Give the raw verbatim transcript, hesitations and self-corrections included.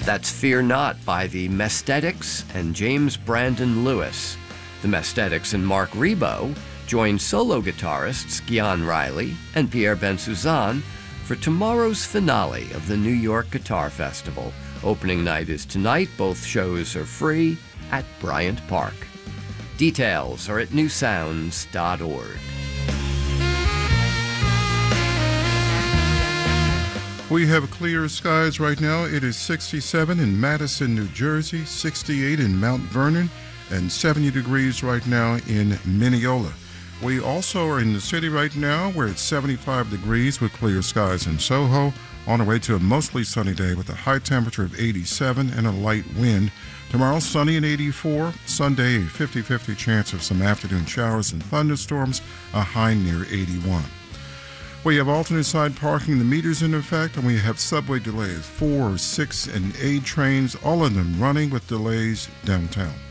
That's Fear Not by the Mesthetics and James Brandon Lewis. The Mesthetics and Mark Ribot joined solo guitarists Gian Riley and Pierre Bensouzan for tomorrow's finale of the New York Guitar Festival. Opening night is tonight. Both shows are free at Bryant Park. Details are at new sounds dot org. We have clear skies right now. It is sixty-seven in Madison, New Jersey, sixty-eight in Mount Vernon, and seventy degrees right now in Mineola. We also are in the city right now where it's seventy-five degrees with clear skies in Soho, on our way to a mostly sunny day with a high temperature of eighty-seven and a light wind. Tomorrow, sunny and eighty-four. Sunday, a fifty-fifty chance of some afternoon showers and thunderstorms, a high near eighty-one. We have alternate side parking, the meters in effect, and we have subway delays, four, six, and eight trains, all of them running with delays downtown.